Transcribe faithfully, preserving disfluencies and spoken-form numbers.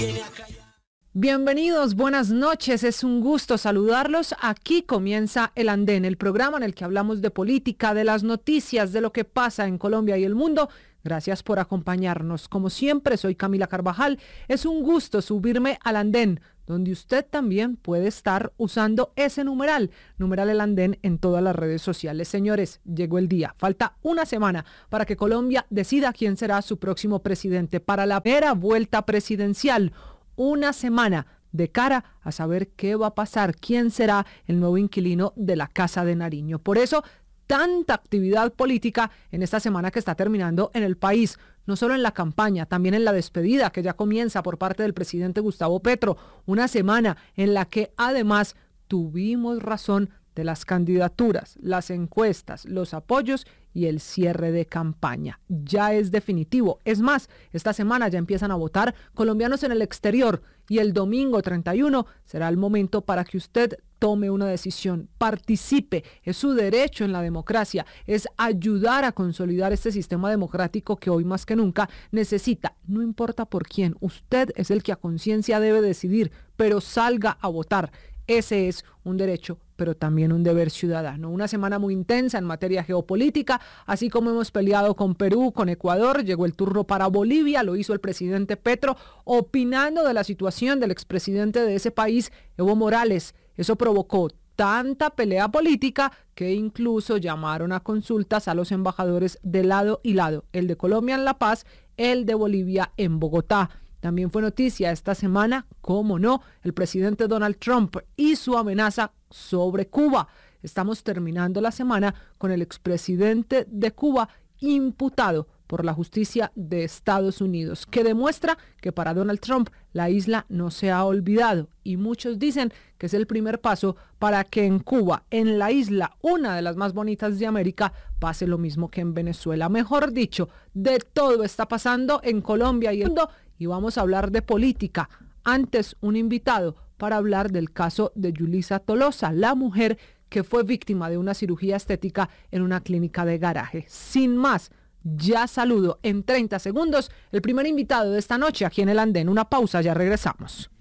Bienvenidos, buenas noches, es un gusto saludarlos. Aquí comienza El Andén, el programa en el que hablamos de política, de las noticias, de lo que pasa en Colombia y el mundo. Gracias por acompañarnos. Como siempre, soy Camila Carvajal. Es un gusto subirme al Andén, donde usted también puede estar usando ese numeral, numeral El Andén en todas las redes sociales. Señores, llegó el día. Falta una semana para que Colombia decida quién será su próximo presidente para la primera vuelta presidencial. Una semana de cara a saber qué va a pasar, quién será el nuevo inquilino de la Casa de Nariño. Por eso, tanta actividad política en esta semana que está terminando en el país, no solo en la campaña, también en la despedida que ya comienza por parte del presidente Gustavo Petro, una semana en la que además tuvimos razón de las candidaturas, las encuestas, los apoyos y el cierre de campaña. Ya es definitivo. Es más, esta semana ya empiezan a votar colombianos en el exterior y el domingo treinta y uno será el momento para que usted tome una decisión, participe, es su derecho en la democracia, es ayudar a consolidar este sistema democrático que hoy más que nunca necesita, no importa por quién, usted es el que a conciencia debe decidir, pero salga a votar. Ese es un derecho, pero también un deber ciudadano. Una semana muy intensa en materia geopolítica, así como hemos peleado con Perú, con Ecuador, llegó el turno para Bolivia, lo hizo el presidente Petro, opinando de la situación del expresidente de ese país, Evo Morales. Eso provocó tanta pelea política que incluso llamaron a consultas a los embajadores de lado y lado, el de Colombia en La Paz, el de Bolivia en Bogotá. También fue noticia esta semana, cómo no, el presidente Donald Trump y su amenaza sobre Cuba. Estamos terminando la semana con el expresidente de Cuba imputado por la justicia de Estados Unidos, que demuestra que para Donald Trump la isla no se ha olvidado. Y muchos dicen que es el primer paso para que en Cuba, en la isla, una de las más bonitas de América, pase lo mismo que en Venezuela. Mejor dicho, de todo está pasando en Colombia y el mundo. Y vamos a hablar de política. Antes, un invitado para hablar del caso de Yulisa Tolosa, la mujer que fue víctima de una cirugía estética en una clínica de garaje. Sin más, ya saludo en treinta segundos el primer invitado de esta noche aquí en El Andén. Una pausa, ya regresamos.